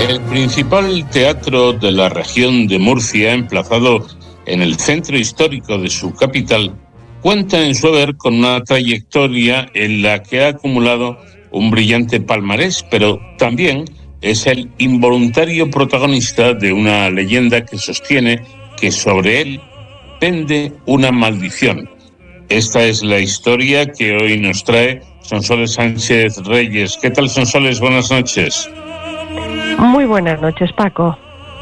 El principal teatro de la región de Murcia, emplazado en el centro histórico de su capital, cuenta en su haber con una trayectoria en la que ha acumulado un brillante palmarés, pero también es el involuntario protagonista de una leyenda que sostiene que sobre él pende una maldición. Esta es la historia que hoy nos trae Sonsoles Sánchez Reyes. ¿Qué tal, Sonsoles? Buenas noches. Muy buenas noches, Paco.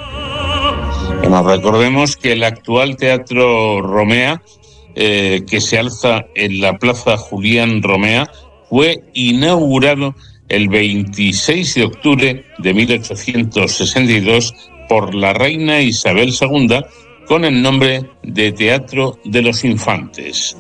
Bueno, recordemos que el actual Teatro Romea, que se alza en la Plaza Julián Romea, fue inaugurado el 26 de octubre de 1862 por la reina Isabel II con el nombre de Teatro de los Infantes.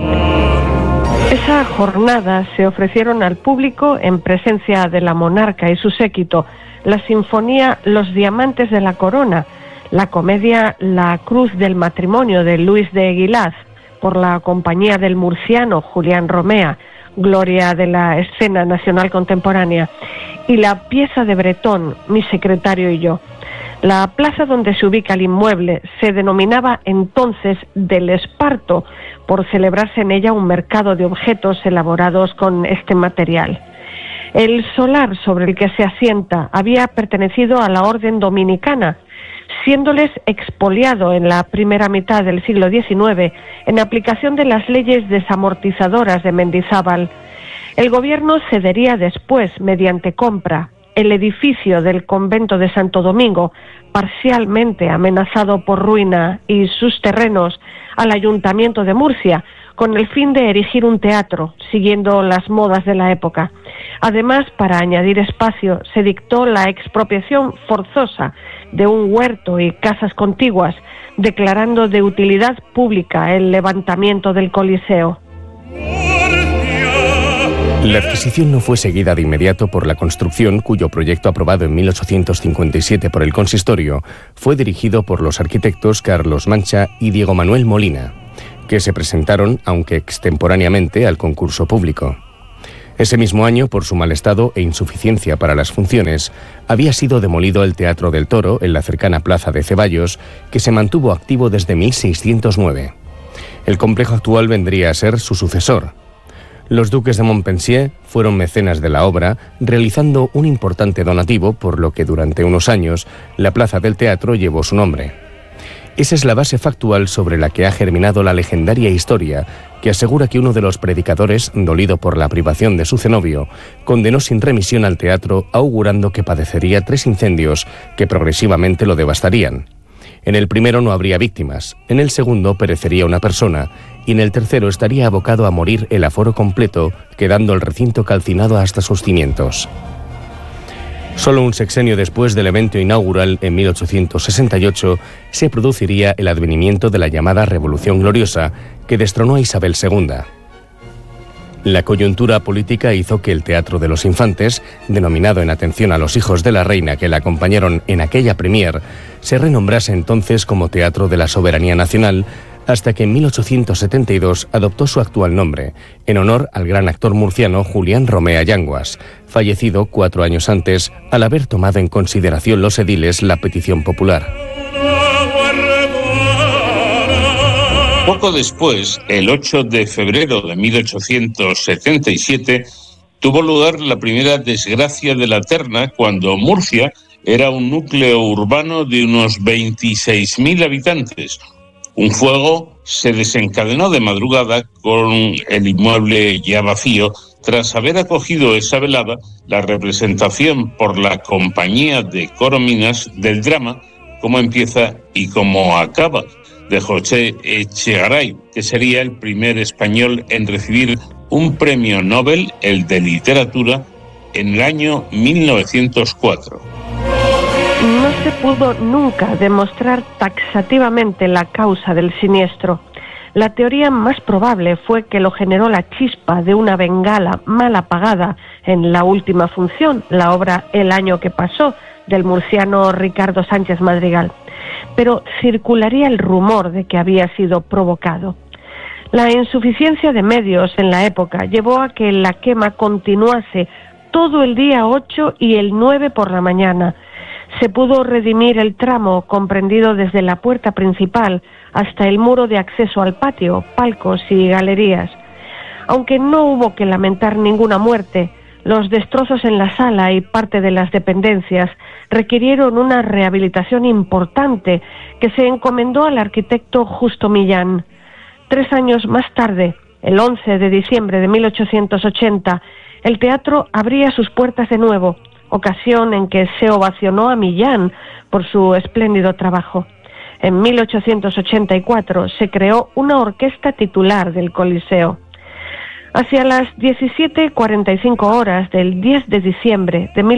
Esa jornada se ofrecieron al público en presencia de la monarca y su séquito la sinfonía Los Diamantes de la Corona, la comedia La Cruz del Matrimonio de Luis de Eguilaz, por la compañía del murciano Julián Romea, gloria de la escena nacional contemporánea, y la pieza de Bretón, Mi secretario y yo. La plaza donde se ubica el inmueble se denominaba entonces del Esparto, por celebrarse en ella un mercado de objetos elaborados con este material. El solar sobre el que se asienta había pertenecido a la orden dominicana, siéndoles expoliado en la primera mitad del siglo XIX en aplicación de las leyes desamortizadoras de Mendizábal. El gobierno cedería después, mediante compra, el edificio del convento de Santo Domingo, parcialmente amenazado por ruina, y sus terrenos al Ayuntamiento de Murcia, con el fin de erigir un teatro, siguiendo las modas de la época. Además, para añadir espacio, se dictó la expropiación forzosa de un huerto y casas contiguas, declarando de utilidad pública el levantamiento del Coliseo. La adquisición no fue seguida de inmediato por la construcción, cuyo proyecto, aprobado en 1857 por el consistorio, fue dirigido por los arquitectos Carlos Mancha y Diego Manuel Molina, que se presentaron, aunque extemporáneamente, al concurso público. Ese mismo año, por su mal estado e insuficiencia para las funciones, había sido demolido el Teatro del Toro en la cercana plaza de Ceballos, que se mantuvo activo desde 1609. El complejo actual vendría a ser su sucesor. Los duques de Montpensier fueron mecenas de la obra, realizando un importante donativo, por lo que durante unos años la plaza del teatro llevó su nombre. Esa es la base factual sobre la que ha germinado la legendaria historia que asegura que uno de los predicadores, dolido por la privación de su cenobio, condenó sin remisión al teatro, augurando que padecería 3 incendios que progresivamente lo devastarían. En el primero no habría víctimas, en el segundo perecería una persona y en el tercero estaría abocado a morir el aforo completo, quedando el recinto calcinado hasta sus cimientos. Solo un sexenio después del evento inaugural, en 1868, se produciría el advenimiento de la llamada Revolución Gloriosa, que destronó a Isabel II. La coyuntura política hizo que el Teatro de los Infantes, denominado en atención a los hijos de la reina que la acompañaron en aquella premier, se renombrase entonces como Teatro de la Soberanía Nacional, hasta que en 1872 adoptó su actual nombre, en honor al gran actor murciano Julián Romea Yanguas, fallecido 4 años antes al haber tomado en consideración los ediles la petición popular. Poco después, el 8 de febrero de 1877, tuvo lugar la primera desgracia de la terna, cuando Murcia era un núcleo urbano de unos 26.000 habitantes. Un fuego se desencadenó de madrugada con el inmueble ya vacío, tras haber acogido esa velada la representación por la Compañía de Corominas del drama Cómo empieza y cómo acaba, de José Echegaray, que sería el primer español en recibir un premio Nobel, el de literatura, en el año 1904. No se pudo nunca demostrar taxativamente la causa del siniestro. La teoría más probable fue que lo generó la chispa de una bengala mal apagada en la última función, la obra El año que pasó, del murciano Ricardo Sánchez Madrigal. Pero circularía el rumor de que había sido provocado. La insuficiencia de medios en la época llevó a que la quema continuase todo el día 8 y el 9 por la mañana. Se pudo redimir el tramo comprendido desde la puerta principal hasta el muro de acceso al patio, palcos y galerías. Aunque no hubo que lamentar ninguna muerte, los destrozos en la sala y parte de las dependencias requirieron una rehabilitación importante que se encomendó al arquitecto Justo Millán. 3 años más tarde, el 11 de diciembre de 1880, el teatro abría sus puertas de nuevo, ocasión en que se ovacionó a Millán por su espléndido trabajo. En 1884 se creó una orquesta titular del Coliseo. Hacia las 17:45 horas del 10 de diciembre de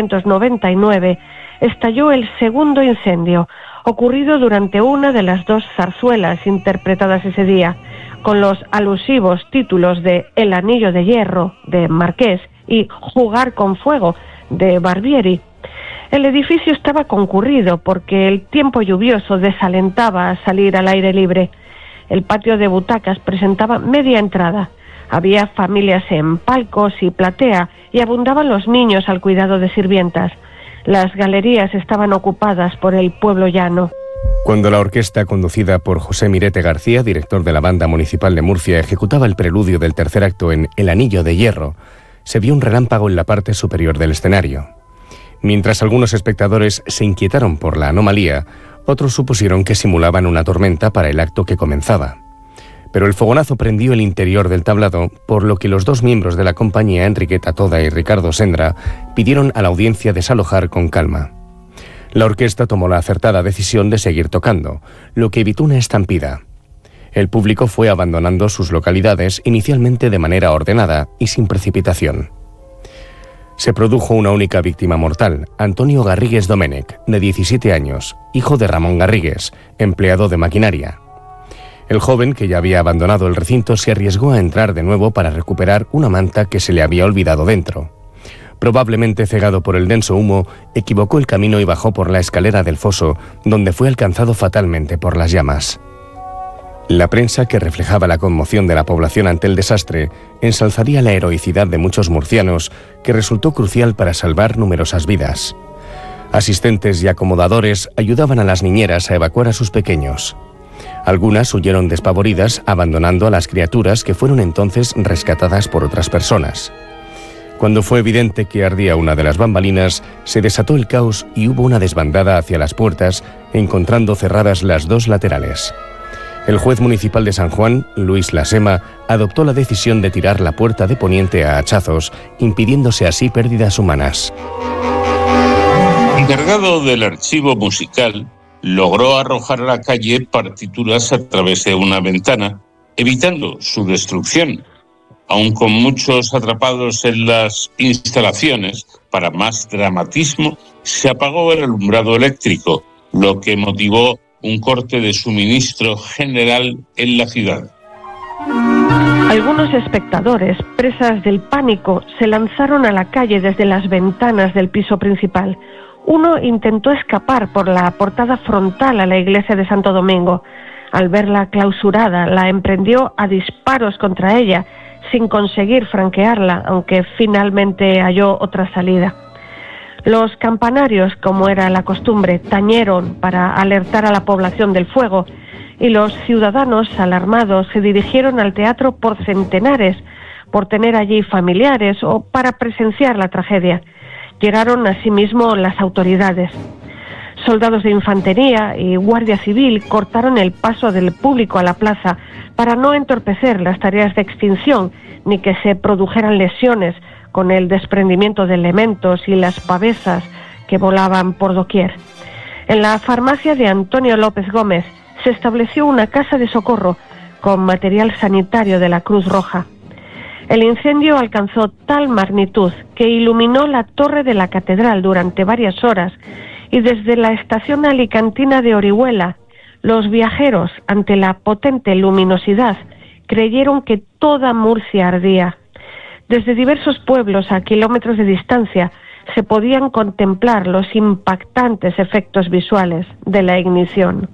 1899 estalló el segundo incendio, ocurrido durante una de las 2 zarzuelas interpretadas ese día, con los alusivos títulos de El Anillo de Hierro, de Marqués, y Jugar con Fuego, de Barbieri. El edificio estaba concurrido porque el tiempo lluvioso desalentaba a salir al aire libre. El patio de butacas presentaba media entrada. Había familias en palcos y platea y abundaban los niños al cuidado de sirvientas. Las galerías estaban ocupadas por el pueblo llano. Cuando la orquesta, conducida por José Mirete García, director de la Banda Municipal de Murcia, ejecutaba el preludio del tercer acto en El Anillo de Hierro, se vio un relámpago en la parte superior del escenario. Mientras algunos espectadores se inquietaron por la anomalía, otros supusieron que simulaban una tormenta para el acto que comenzaba. Pero el fogonazo prendió el interior del tablado, por lo que los 2 miembros de la compañía, Enriqueta Toda y Ricardo Sendra, pidieron a la audiencia desalojar con calma. La orquesta tomó la acertada decisión de seguir tocando, lo que evitó una estampida. El público fue abandonando sus localidades inicialmente de manera ordenada y sin precipitación. Se produjo una única víctima mortal, Antonio Garrigues Domènech, de 17 años, hijo de Ramón Garrigues, empleado de maquinaria. El joven, que ya había abandonado el recinto, se arriesgó a entrar de nuevo para recuperar una manta que se le había olvidado dentro. Probablemente cegado por el denso humo, equivocó el camino y bajó por la escalera del foso, donde fue alcanzado fatalmente por las llamas. La prensa, que reflejaba la conmoción de la población ante el desastre, ensalzaría la heroicidad de muchos murcianos, que resultó crucial para salvar numerosas vidas. Asistentes y acomodadores ayudaban a las niñeras a evacuar a sus pequeños. Algunas huyeron despavoridas, abandonando a las criaturas que fueron entonces rescatadas por otras personas. Cuando fue evidente que ardía una de las bambalinas, se desató el caos y hubo una desbandada hacia las puertas, encontrando cerradas las 2 laterales. El juez municipal de San Juan, Luis Lasema, adoptó la decisión de tirar la puerta de poniente a hachazos, impidiéndose así pérdidas humanas. Encargado del archivo musical, logró arrojar a la calle partituras a través de una ventana, evitando su destrucción. Aun con muchos atrapados en las instalaciones, para más dramatismo, se apagó el alumbrado eléctrico, lo que motivó un corte de suministro general en la ciudad. Algunos espectadores, presas del pánico, se lanzaron a la calle desde las ventanas del piso principal. Uno intentó escapar por la portada frontal a la iglesia de Santo Domingo. Al verla clausurada, la emprendió a disparos contra ella, sin conseguir franquearla, aunque finalmente halló otra salida. Los campanarios, como era la costumbre, tañeron para alertar a la población del fuego, y los ciudadanos alarmados se dirigieron al teatro por centenares, por tener allí familiares o para presenciar la tragedia. Llegaron asimismo las autoridades. Soldados de infantería y guardia civil cortaron el paso del público a la plaza para no entorpecer las tareas de extinción ni que se produjeran lesiones con el desprendimiento de elementos y las pavesas que volaban por doquier. En la farmacia de Antonio López Gómez se estableció una casa de socorro con material sanitario de la Cruz Roja. El incendio alcanzó tal magnitud que iluminó la torre de la catedral durante varias horas, y desde la estación alicantina de Orihuela, los viajeros, ante la potente luminosidad, creyeron que toda Murcia ardía. Desde diversos pueblos a kilómetros de distancia se podían contemplar los impactantes efectos visuales de la ignición.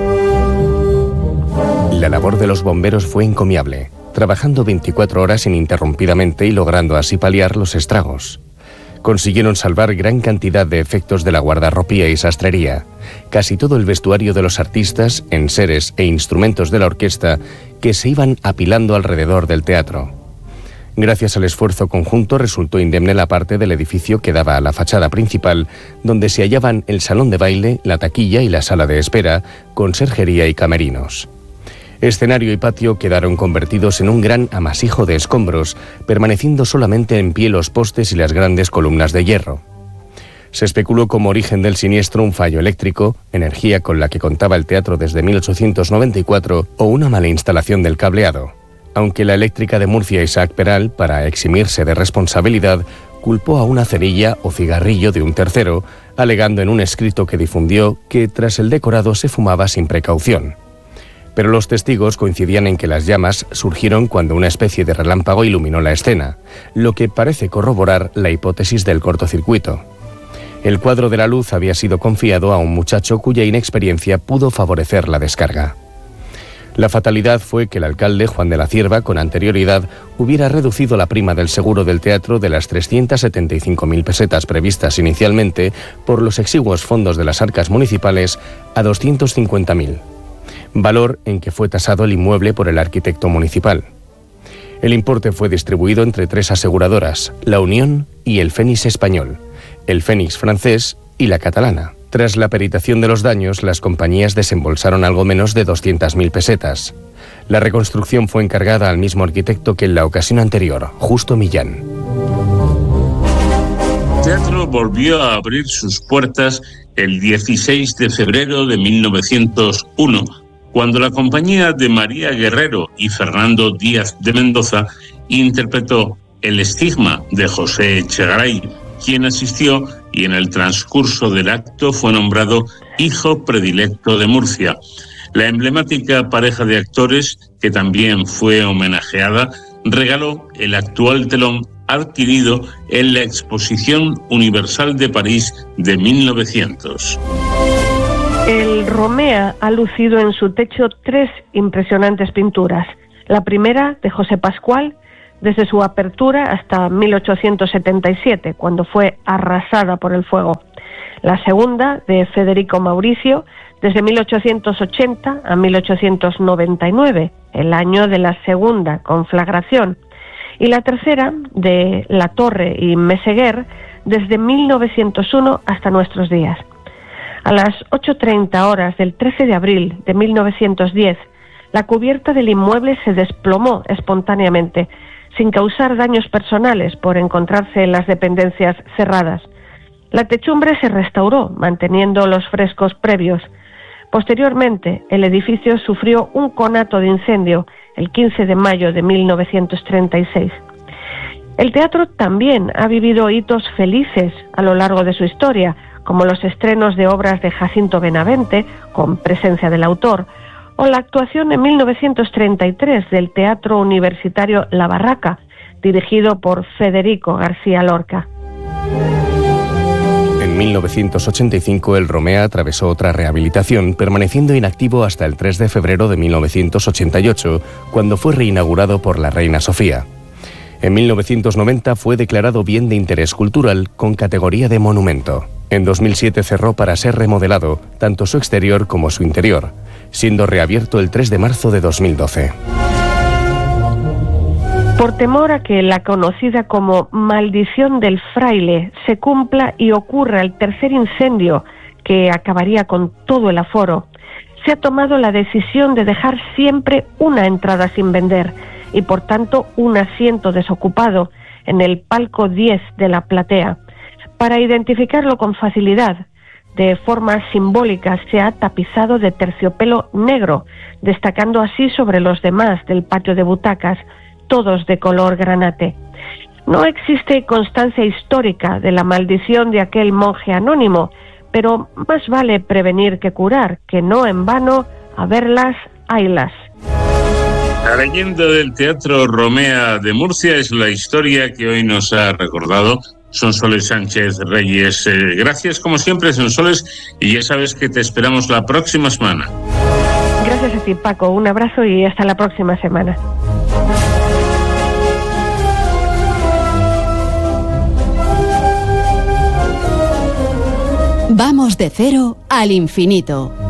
La labor de los bomberos fue encomiable, trabajando 24 horas ininterrumpidamente y logrando así paliar los estragos. Consiguieron salvar gran cantidad de efectos de la guardarropía y sastrería, casi todo el vestuario de los artistas, enseres e instrumentos de la orquesta que se iban apilando alrededor del teatro. Gracias al esfuerzo conjunto resultó indemne la parte del edificio que daba a la fachada principal, donde se hallaban el salón de baile, la taquilla y la sala de espera, conserjería y camerinos. Escenario y patio quedaron convertidos en un gran amasijo de escombros, permaneciendo solamente en pie los postes y las grandes columnas de hierro. Se especuló como origen del siniestro un fallo eléctrico, energía con la que contaba el teatro desde 1894, o una mala instalación del cableado, aunque la eléctrica de Murcia, Isaac Peral, para eximirse de responsabilidad, culpó a una cerilla o cigarrillo de un tercero, alegando en un escrito que difundió que tras el decorado se fumaba sin precaución. Pero los testigos coincidían en que las llamas surgieron cuando una especie de relámpago iluminó la escena, lo que parece corroborar la hipótesis del cortocircuito. El cuadro de la luz había sido confiado a un muchacho cuya inexperiencia pudo favorecer la descarga. La fatalidad fue que el alcalde, Juan de la Cierva, con anterioridad, hubiera reducido la prima del seguro del teatro de las 375.000 pesetas previstas inicialmente por los exiguos fondos de las arcas municipales a 250.000. Valor en que fue tasado el inmueble por el arquitecto municipal. El importe fue distribuido entre 3 aseguradoras, la Unión y el Fénix español, el Fénix francés y la catalana. Tras la peritación de los daños, las compañías desembolsaron algo menos de 200.000 pesetas. La reconstrucción fue encargada al mismo arquitecto que en la ocasión anterior, Justo Millán. El teatro volvió a abrir sus puertas el 16 de febrero de 1901, cuando la compañía de María Guerrero y Fernando Díaz de Mendoza interpretó El estigma de José Echegaray, quien asistió y en el transcurso del acto fue nombrado hijo predilecto de Murcia. La emblemática pareja de actores, que también fue homenajeada, regaló el actual telón adquirido en la Exposición Universal de París de 1900. El Romea ha lucido en su techo 3 impresionantes pinturas. La primera, de José Pascual, desde su apertura hasta 1877, cuando fue arrasada por el fuego. La segunda, de Federico Mauricio, desde 1880 a 1899, el año de la segunda conflagración. Y la tercera, de La Torre y Meseguer, desde 1901 hasta nuestros días. A las 8:30 horas del 13 de abril de 1910, la cubierta del inmueble se desplomó espontáneamente, sin causar daños personales por encontrarse las dependencias cerradas. La techumbre se restauró, manteniendo los frescos previos. Posteriormente, el edificio sufrió un conato de incendio el 15 de mayo de 1936. El teatro también ha vivido hitos felices a lo largo de su historia, como los estrenos de obras de Jacinto Benavente, con presencia del autor, o la actuación en 1933 del Teatro Universitario La Barraca, dirigido por Federico García Lorca. En 1985 el Romea atravesó otra rehabilitación, permaneciendo inactivo hasta el 3 de febrero de 1988, cuando fue reinaugurado por la reina Sofía. En 1990 fue declarado bien de interés cultural con categoría de monumento. En 2007 cerró para ser remodelado, tanto su exterior como su interior, siendo reabierto el 3 de marzo de 2012. Por temor a que la conocida como maldición del fraile se cumpla y ocurra el tercer incendio que acabaría con todo el aforo, se ha tomado la decisión de dejar siempre una entrada sin vender y por tanto un asiento desocupado en el palco 10 de la platea. Para identificarlo con facilidad, de forma simbólica se ha tapizado de terciopelo negro, destacando así sobre los demás del patio de butacas, todos de color granate. No existe constancia histórica de la maldición de aquel monje anónimo, pero más vale prevenir que curar, que no en vano, a verlas, haylas. La leyenda del Teatro Romea de Murcia es la historia que hoy nos ha recordado Sonsoles Sánchez Reyes. Gracias como siempre, Sonsoles, y ya sabes que te esperamos la próxima semana. Gracias a ti, Paco. Un abrazo y hasta la próxima semana. Vamos de cero al infinito.